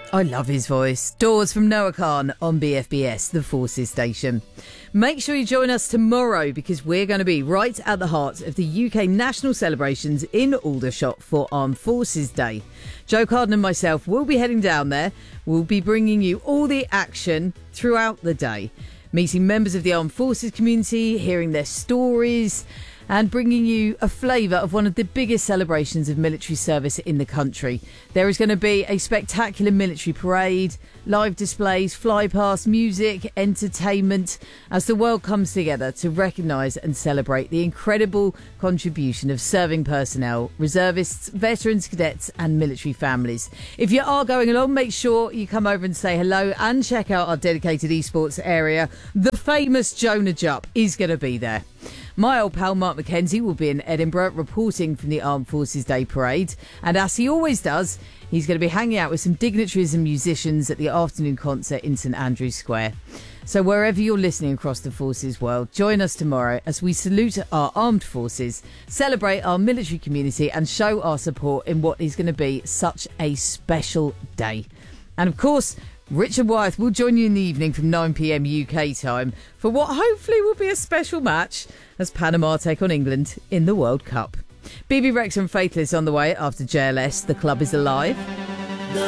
I love his voice. Doors from Noah Khan on BFBS, the Forces station. Make sure you join us tomorrow because we're going to be right at the heart of the UK national celebrations in Aldershot for Armed Forces Day. Joe Carden and myself will be heading down there. We'll be bringing you all the action throughout the day, meeting members of the Armed Forces community, hearing their stories, and bringing you a flavour of one of the biggest celebrations of military service in the country. There is going to be a spectacular military parade, live displays, fly-past, music, entertainment, as the world comes together to recognise and celebrate the incredible contribution of serving personnel, reservists, veterans, cadets and military families. If you are going along, make sure you come over and say hello and check out our dedicated esports area. The famous Jonah Jupp is going to be there. My old pal Mark McKenzie will be in Edinburgh reporting from the Armed Forces Day Parade. And as he always does, he's going to be hanging out with some dignitaries and musicians at the afternoon concert in St Andrew's Square. So wherever you're listening across the Forces world, join us tomorrow as we salute our armed forces, celebrate our military community and show our support in what is going to be such a special day. And of course, Richard Wyeth will join you in the evening from 9 p.m. UK time for what hopefully will be a special match as Panama take on England in the World Cup. BB Rex and Faithless on the way after JLS. The club is alive.